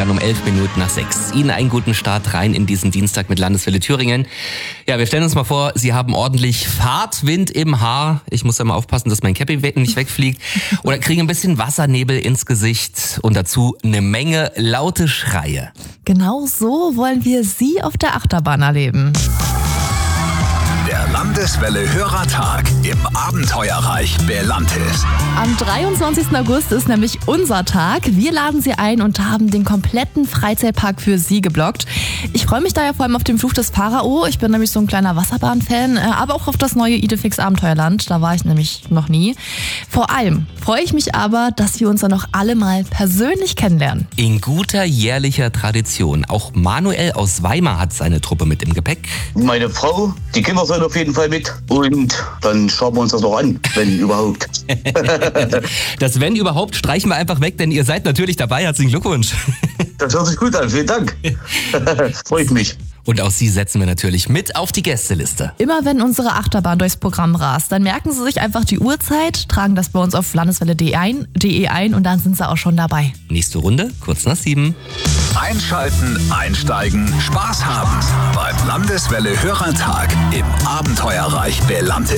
dann um 11:11. Ihnen einen guten Start rein in diesen Dienstag mit Landeswelle Thüringen. Ja, wir stellen uns mal vor, Sie haben ordentlich Fahrtwind im Haar. Ich muss ja mal aufpassen, dass mein Käppi nicht wegfliegt. Oder kriegen ein bisschen Wassernebel ins Gesicht und dazu eine Menge laute Schreie. Genau so wollen wir Sie auf der Achterbahn erleben. Der Landeswelle Hörertag im Abenteuerreich Belantis. Am 23. August ist nämlich unser Tag. Wir laden Sie ein und haben den kompletten Freizeitpark für Sie geblockt. Ich freue mich da ja vor allem auf den Fluch des Pharao. Ich bin nämlich so ein kleiner Wasserbahn-Fan, aber auch auf das neue Idefix Abenteuerland. Da war ich nämlich noch nie. Vor allem freue ich mich aber, dass wir uns dann noch alle mal persönlich kennenlernen. In guter jährlicher Tradition. Auch Manuel aus Weimar hat seine Truppe mit im Gepäck. Meine Frau, die Kinder sind auf jeden Fall mit und dann schauen wir uns das noch an, wenn überhaupt. Das wenn überhaupt streichen wir einfach weg, denn ihr seid natürlich dabei. Herzlichen Glückwunsch. Das hört sich gut an, vielen Dank. Freut mich. Und auch Sie setzen wir natürlich mit auf die Gästeliste. Immer wenn unsere Achterbahn durchs Programm rast, dann merken Sie sich einfach die Uhrzeit, tragen das bei uns auf landeswelle.de ein und dann sind Sie auch schon dabei. Nächste Runde, kurz nach 7. Einschalten, einsteigen, Spaß haben beim Landeswelle Hörertag im Abenteuerreich Belantis.